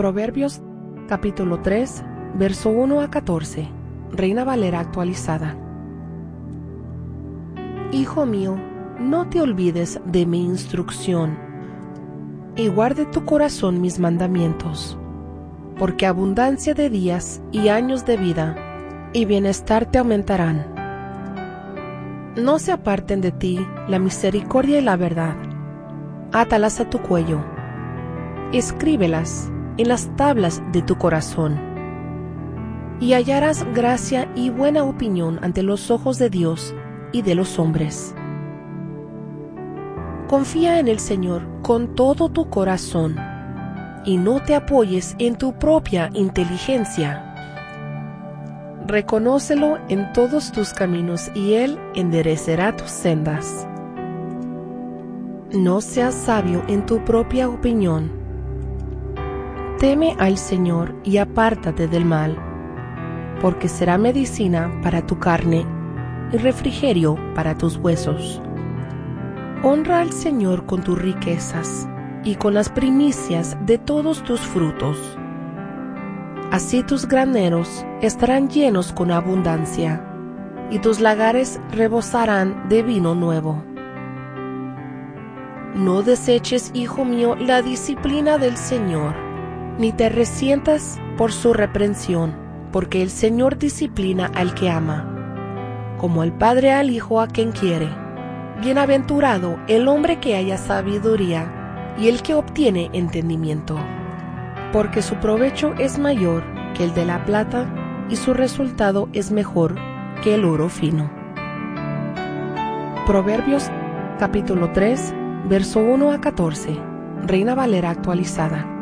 Proverbios capítulo 3, verso 1 a 14, Reina Valera actualizada. Hijo mío, no te olvides de mi instrucción, y guarde tu corazón mis mandamientos, porque abundancia de días y años de vida y bienestar te aumentarán. No se aparten de ti la misericordia y la verdad. Átalas a tu cuello, escríbelas en las tablas de tu corazón, y hallarás gracia y buena opinión ante los ojos de Dios y de los hombres. Confía en el Señor con todo tu corazón, y no te apoyes en tu propia inteligencia. Reconócelo en todos tus caminos, y Él enderecerá tus sendas. No seas sabio en tu propia opinión. Teme al Señor y apártate del mal, porque será medicina para tu carne y refrigerio para tus huesos. Honra al Señor con tus riquezas y con las primicias de todos tus frutos. Así tus graneros estarán llenos con abundancia, y tus lagares rebosarán de vino nuevo. No deseches, hijo mío, la disciplina del Señor, ni te resientas por su reprensión, porque el Señor disciplina al que ama, como el padre al hijo a quien quiere. Bienaventurado el hombre que haya sabiduría y el que obtiene entendimiento, porque su provecho es mayor que el de la plata, y su resultado es mejor que el oro fino. Proverbios capítulo 3, verso 1 a 14, Reina Valera actualizada.